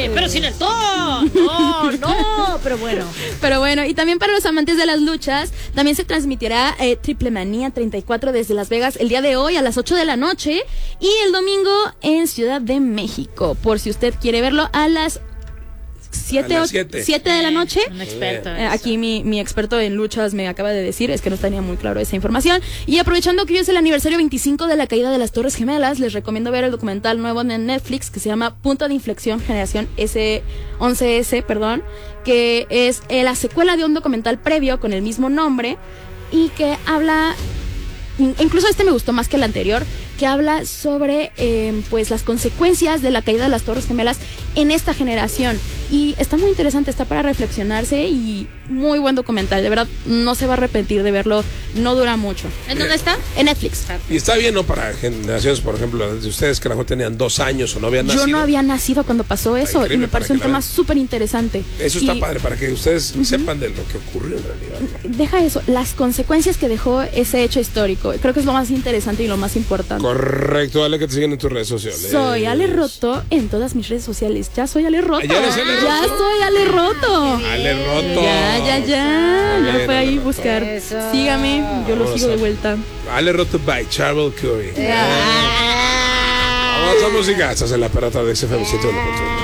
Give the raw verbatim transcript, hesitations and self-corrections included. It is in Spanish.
pero sin el todo. No, no, pero bueno. Pero bueno, y también para los amantes de las luchas, también se transmitirá eh, Triple Manía treinta y cuatro desde Las Vegas el día de hoy a las ocho de la noche y el domingo en Ciudad de México, por si usted quiere verlo a las siete de la noche. Un experto. Eh, aquí mi, mi experto en luchas me acaba de decir, es que no tenía muy claro esa información. Y aprovechando que hoy es el aniversario veinticinco de la caída de las Torres Gemelas, les recomiendo ver el documental nuevo en Netflix que se llama Punto de Inflexión Generación S once S, perdón, que es eh, la secuela de un documental previo con el mismo nombre y que habla, incluso este me gustó más que el anterior, que habla sobre eh, pues las consecuencias de la caída de las Torres Gemelas en esta generación. Y está muy interesante, está para reflexionarse y muy buen documental. De verdad, no se va a arrepentir de verlo, no dura mucho. ¿En dónde está? En Netflix. Y está bien, ¿no? Para generaciones, por ejemplo, de ustedes que a lo mejor tenían dos años o no habían nacido. Yo no había nacido cuando pasó eso y me pareció un tema súper interesante. Eso está y, padre, para que ustedes uh-huh. sepan de lo que ocurrió en realidad. Deja eso, las consecuencias que dejó ese hecho histórico. Creo que es lo más interesante y lo más importante. Correcto, Ale, que te siguen en tus redes sociales. Soy Ale Roto en todas mis redes sociales. Ya soy Ale Roto. Ya, eres Ale Roto. Ya soy Ale Roto. Ale Roto. Ya, ya, ya. Bien, ya fue ahí Ale buscar. Eso. Sígame, yo lo sigo de vuelta. Ale Roto by Charvel Curry. Yeah. Vamos a música. Estás en la perrata de X F M ciento uno punto uno.